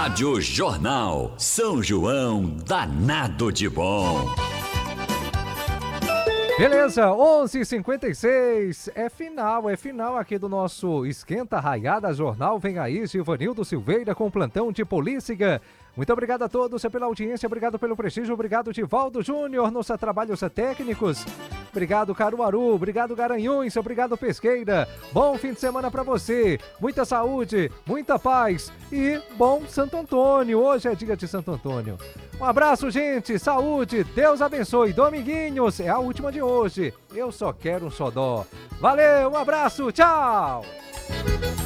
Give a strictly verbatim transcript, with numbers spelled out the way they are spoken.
Rádio Jornal. São João danado de bom. Beleza, onze e cinquenta e seis, é final, é final aqui do nosso Esquenta Raiada Jornal. Vem aí, Givanildo Silveira com plantão de polícia. Muito obrigado a todos pela audiência, obrigado pelo prestígio, obrigado Divaldo Júnior nos trabalhos técnicos, obrigado Caruaru, obrigado Garanhuns, obrigado Pesqueira. Bom fim de semana para você, muita saúde, muita paz e bom Santo Antônio. Hoje é dia de Santo Antônio. Um abraço, gente, saúde, Deus abençoe. Dominguinhos, é a última de hoje. Eu só quero um xodó. Valeu, um abraço, tchau!